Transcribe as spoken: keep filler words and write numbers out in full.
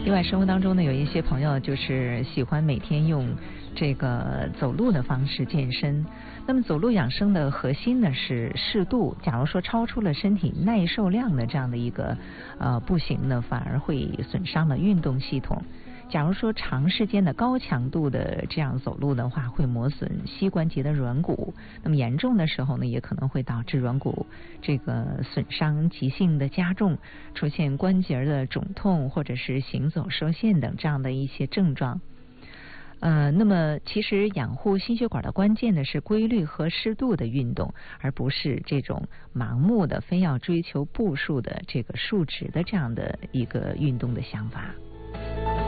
另外，生活当中呢，有一些朋友就是喜欢每天用这个走路的方式健身。那么走路养生的核心呢是适度，假如说超出了身体耐受量的这样的一个呃步行呢，反而会损伤了运动系统。假如说长时间的高强度的这样走路的话，会磨损膝关节的软骨，那么严重的时候呢，也可能会导致软骨这个损伤急性的加重，出现关节的肿痛或者是行走受限等这样的一些症状。呃，那么其实养护心血管的关键呢是规律和适度的运动，而不是这种盲目的非要追求步数的这个数值的这样的一个运动的想法。